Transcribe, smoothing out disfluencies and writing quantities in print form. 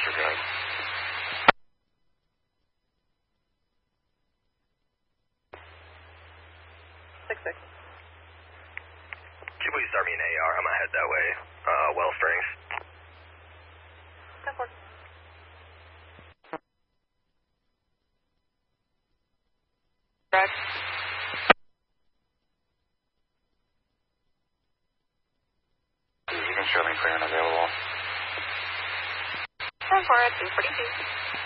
disregard. 6-6. Could you please start me an AR? I'm gonna head that way. Well Springs. 10-4. Correct. You can show me clear and available. 10-4 at 242.